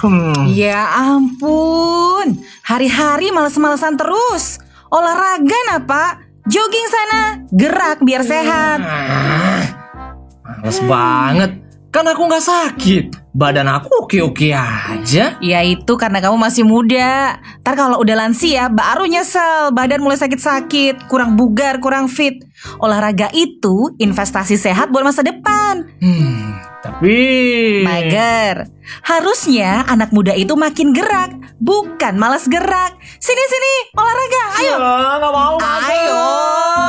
Ya ampun, hari-hari males-malesan terus. Olahraga nah Pak, jogging sana, gerak biar sehat. Males banget. Kan aku gak sakit. Badan aku oke-oke aja. Ya itu karena kamu masih muda. Ntar kalau udah lansia baru nyesel, badan mulai sakit-sakit, kurang bugar, kurang fit. Olahraga itu investasi sehat buat masa depan. Tapi Mager. Harusnya anak muda itu makin gerak, bukan malas gerak. Sini olahraga, ayo. Gak mau. Ayo.